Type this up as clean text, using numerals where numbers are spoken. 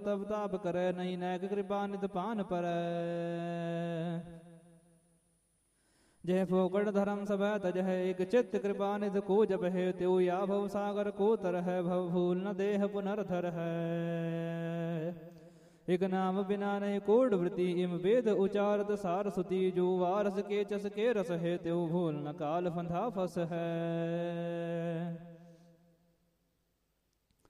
तब ताप करे, नहीं नैक कृपा नित पान परੈ। जह फोकट धर्म सब तजह, एक चित्त कृपा निध को जप है, त्यो या भव सागर को तरह, भव भूल न देह पुनर्धर है। एक नाम बिना नहीं कोड वृत्ति, इम वेद उचारत सार सुति, जो वारस के चस के रस है, त्यो भूल न काल फंधा फस है।